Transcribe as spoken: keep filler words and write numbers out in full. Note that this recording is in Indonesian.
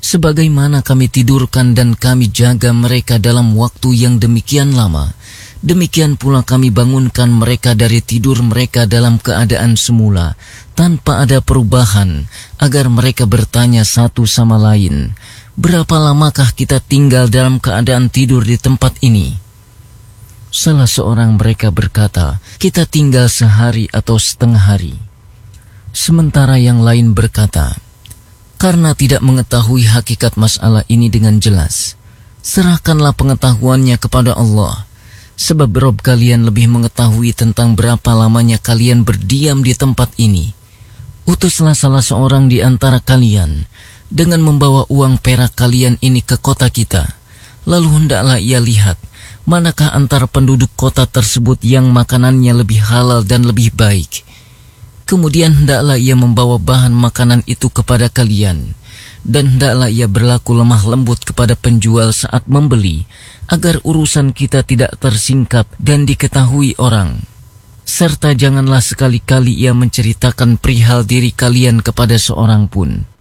Sebagaimana kami tidurkan dan kami jaga mereka dalam waktu yang demikian lama, demikian pula kami bangunkan mereka dari tidur mereka dalam keadaan semula, tanpa ada perubahan, agar mereka bertanya satu sama lain, berapa lamakah kita tinggal dalam keadaan tidur di tempat ini? Salah seorang mereka berkata, kita tinggal sehari atau setengah hari. Sementara yang lain berkata, karena tidak mengetahui hakikat masalah ini dengan jelas, serahkanlah pengetahuannya kepada Allah, sebab Rabb kalian lebih mengetahui tentang berapa lamanya kalian berdiam di tempat ini. Utuslah salah seorang di antara kalian dengan membawa uang perak kalian ini ke kota kita, lalu hendaklah ia lihat manakah antara penduduk kota tersebut yang makanannya lebih halal dan lebih baik. Kemudian hendaklah ia membawa bahan makanan itu kepada kalian, dan hendaklah ia berlaku lemah lembut kepada penjual saat membeli, agar urusan kita tidak tersingkap dan diketahui orang. Serta janganlah sekali-kali ia menceritakan perihal diri kalian kepada seorang pun.